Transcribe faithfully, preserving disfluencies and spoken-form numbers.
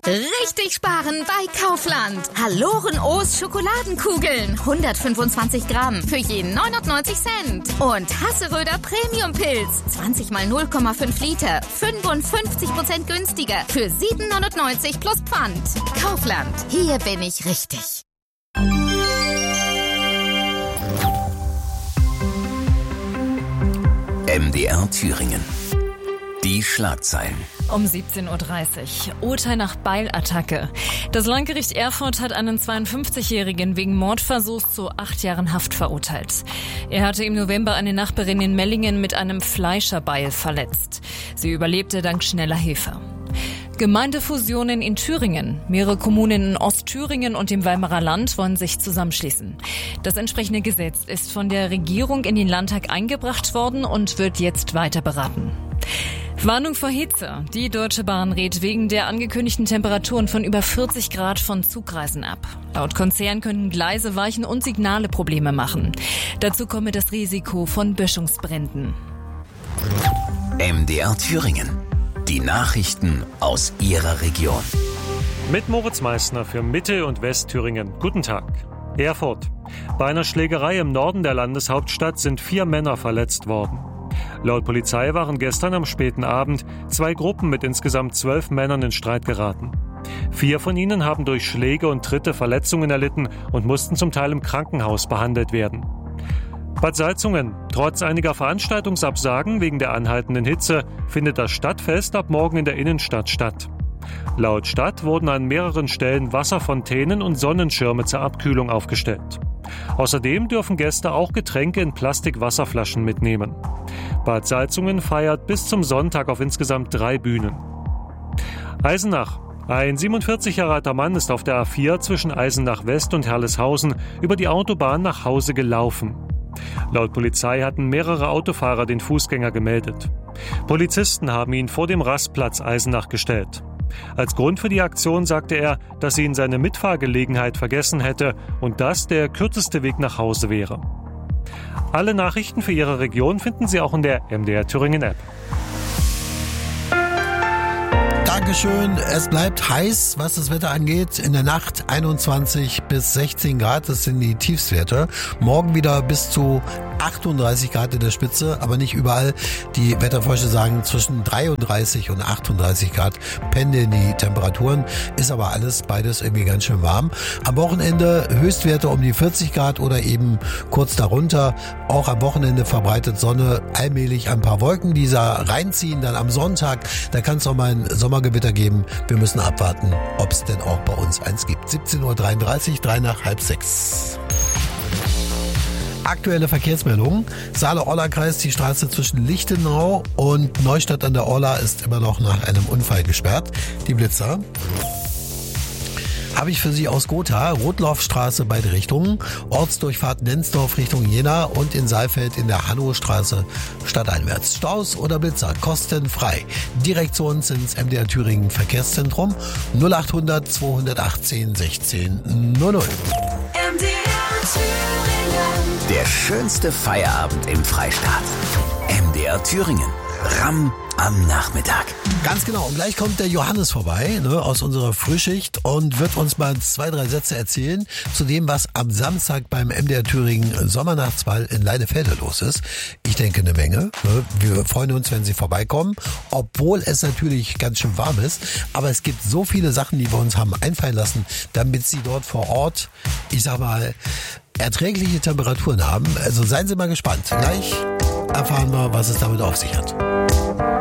Richtig sparen bei Kaufland. Haloren O's Schokoladenkugeln. hundertfünfundzwanzig Gramm für je neunundneunzig Cent. Und Hasseröder Premium Pilz. zwanzig mal null Komma fünf Liter. fünfundfünfzig Prozent günstiger. Für sieben neunundneunzig plus Pfand. Kaufland. Hier bin ich richtig. M D R Thüringen. Die Schlagzeilen. Um siebzehn Uhr dreißig. Urteil nach Beilattacke. Das Landgericht Erfurt hat einen zweiundfünfzigjährigen wegen Mordversuchs zu acht Jahren Haft verurteilt. Er hatte im November eine Nachbarin in Mellingen mit einem Fleischerbeil verletzt. Sie überlebte dank schneller Hilfe. Gemeindefusionen in Thüringen. Mehrere Kommunen in Ostthüringen und dem Weimarer Land wollen sich zusammenschließen. Das entsprechende Gesetz ist von der Regierung in den Landtag eingebracht worden und wird jetzt weiter beraten. Warnung vor Hitze. Die Deutsche Bahn rät wegen der angekündigten Temperaturen von über vierzig Grad von Zugreisen ab. Laut Konzern könnten Gleise weichen und Signale Probleme machen. Dazu komme das Risiko von Böschungsbränden. M D R Thüringen. Die Nachrichten aus Ihrer Region. Mit Moritz Meissner für Mitte- und Westthüringen. Guten Tag. Erfurt. Bei einer Schlägerei im Norden der Landeshauptstadt sind vier Männer verletzt worden. Laut Polizei waren gestern am späten Abend zwei Gruppen mit insgesamt zwölf Männern in Streit geraten. Vier von ihnen haben durch Schläge und Tritte Verletzungen erlitten und mussten zum Teil im Krankenhaus behandelt werden. Bad Salzungen. Trotz einiger Veranstaltungsabsagen wegen der anhaltenden Hitze findet das Stadtfest ab morgen in der Innenstadt statt. Laut Stadt wurden an mehreren Stellen Wasserfontänen und Sonnenschirme zur Abkühlung aufgestellt. Außerdem dürfen Gäste auch Getränke in Plastikwasserflaschen mitnehmen. Bad Salzungen feiert bis zum Sonntag auf insgesamt drei Bühnen. Eisenach. Ein siebenundvierzig Jahre alter Mann ist auf der A vier zwischen Eisenach West und Herleshausen über die Autobahn nach Hause gelaufen. Laut Polizei hatten mehrere Autofahrer den Fußgänger gemeldet. Polizisten haben ihn vor dem Rastplatz Eisenach gestellt. Als Grund für die Aktion sagte er, dass ihn seine Mitfahrgelegenheit vergessen hätte und das der kürzeste Weg nach Hause wäre. Alle Nachrichten für Ihre Region finden Sie auch in der M D R Thüringen App. Dankeschön. Es bleibt heiß, was das Wetter angeht. In der Nacht einundzwanzig bis sechzehn Grad, das sind die Tiefstwerte. Morgen wieder bis zu achtunddreißig Grad in der Spitze, aber nicht überall. Die Wetterforscher sagen, zwischen dreiunddreißig und achtunddreißig Grad pendeln die Temperaturen. Ist aber alles beides irgendwie ganz schön warm. Am Wochenende Höchstwerte um die vierzig Grad oder eben kurz darunter. Auch am Wochenende verbreitet Sonne, allmählich ein paar Wolken, die da reinziehen. Dann am Sonntag, da kann es noch mal ein Sommergewitter geben. Wir müssen abwarten, ob es denn auch bei uns eins gibt. siebzehn Uhr dreiunddreißig, drei nach halb sechs. Aktuelle Verkehrsmeldungen. Saale-Orla-Kreis, die Straße zwischen Lichtenau und Neustadt an der Orla ist immer noch nach einem Unfall gesperrt. Die Blitzer habe ich für Sie aus Gotha. Rotlaufstraße beide Richtungen. Ortsdurchfahrt Nensdorf Richtung Jena und in Saalfeld in der Hannostraße stadteinwärts. Staus oder Blitzer kostenfrei. Direkt zu uns ins M D R Thüringen Verkehrszentrum null achthundert zweihundertachtzehn sechzehn null null. M D R Thüringen. Der schönste Feierabend im Freistaat. M D R Thüringen. Ramm am Nachmittag. Ganz genau. Und gleich kommt der Johannes vorbei, ne, aus unserer Frühschicht und wird uns mal zwei, drei Sätze erzählen zu dem, was am Samstag beim M D R Thüringen Sommernachtsball in Leinefelde los ist. Ich denke eine Menge. Ne. Wir freuen uns, wenn Sie vorbeikommen, obwohl es natürlich ganz schön warm ist. Aber es gibt so viele Sachen, die wir uns haben einfallen lassen, damit Sie dort vor Ort, ich sag mal, erträgliche Temperaturen haben. Also seien Sie mal gespannt. Gleich erfahren wir, was es damit auf sich hat.